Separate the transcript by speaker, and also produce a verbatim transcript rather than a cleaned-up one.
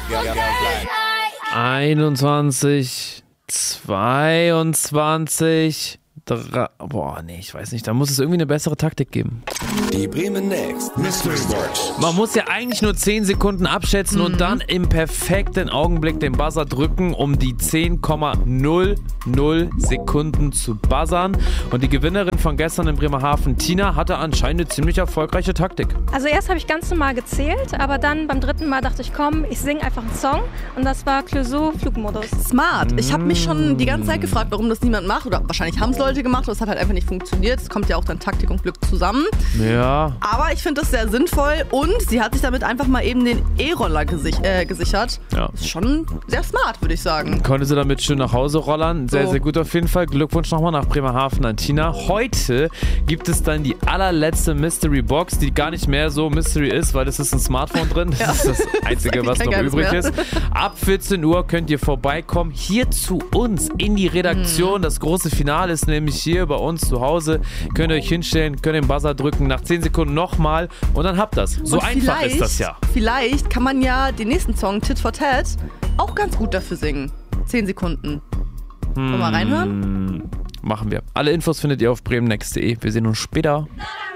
Speaker 1: einundzwanzig, zweiundzwanzig, drei, boah, nee, ich weiß nicht, da muss es irgendwie eine bessere Taktik geben.
Speaker 2: Die Bremen Next Mystery Box.
Speaker 1: Man muss ja eigentlich nur zehn Sekunden abschätzen mhm. und dann im perfekten Augenblick den Buzzer drücken, um die zehn Komma null null Sekunden zu buzzern. Und die Gewinnerin von gestern in Bremerhaven, Tina, hatte anscheinend eine ziemlich erfolgreiche Taktik.
Speaker 3: Also erst habe ich ganz normal gezählt, aber dann beim dritten Mal dachte ich, komm, ich singe einfach einen Song. Und das war Clouseau, Flugmodus.
Speaker 4: Smart. Ich habe mich schon die ganze Zeit gefragt, warum das niemand macht. Oder wahrscheinlich haben es Leute gemacht, aber es hat halt einfach nicht funktioniert. Es kommt ja auch dann Taktik und Glück zusammen.
Speaker 1: Ja.
Speaker 4: Aber ich finde das sehr sinnvoll und sie hat sich damit einfach mal eben den E-Roller gesich- äh, gesichert.
Speaker 1: Ja.
Speaker 4: Ist schon sehr smart, würde ich sagen.
Speaker 1: Konnte sie damit schön nach Hause rollern. Sehr,
Speaker 4: so.
Speaker 1: sehr gut auf jeden Fall. Glückwunsch nochmal nach Bremerhaven an Tina. Heute gibt es dann die allerletzte Mystery Box, die gar nicht mehr so Mystery ist, weil es ist ein Smartphone drin. Das ja. ist das Einzige, was noch übrig mehr. ist. Ab vierzehn Uhr könnt ihr vorbeikommen, hier zu uns in die Redaktion. Hm. Das große Finale ist nämlich hier bei uns zu Hause. Könnt ihr euch hinstellen, könnt den Buzzer drücken, nach zehn Sekunden nochmal und dann habt das. So und einfach ist das ja.
Speaker 4: Vielleicht kann man ja den nächsten Song, Tit for Tat, auch ganz gut dafür singen. zehn Sekunden. Wollen wir mal reinhören?
Speaker 1: Machen wir. Alle Infos findet ihr auf bremennext punkt de. Wir sehen uns später.